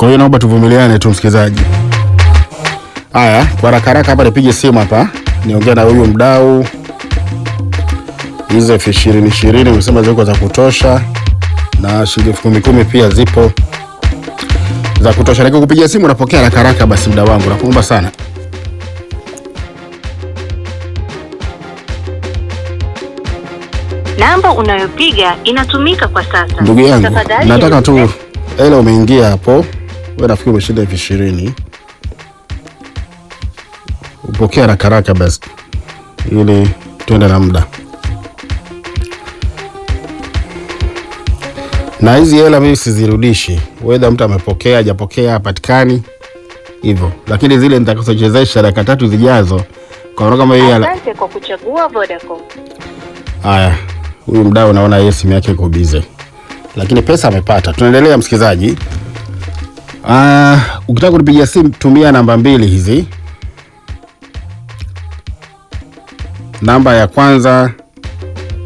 Kwa hiyo naomba tuvumiliane tu msikilizaji. Haya, kwa haraka hapa nipige simu hapa. Niongea na huyu mdau. Hizo 2020 umesema ziko za kutosha na shilingi 10,000 pia zipo za kutosha. Lakini kupigia simu unapokea haraka basi mdau wangu. Nakuomba sana. Namba unayopiga inatumika kwa sasa. Ndugu yangu, nataka tu hela umeingia hapo. Wewe nafikiri umeshinda 20. Upokea haraka basi ili tuende na muda. Na hizi hela mimi sizirudishi. Whether mtu amepokea, hajapokea, hapatikani hivyo. Lakini zile nitakazochezesha dakika 3 zijazo kwa kama hii hela. Asante kwa kuchagua Vodacom. Haya, huyu mdau naona yeye simu yake iko busy. Lakini pesa amepata. Tunaendelea msikizaji. Ukitaka kunipigia simu tumia namba 2 hizi. Namba ya kwanza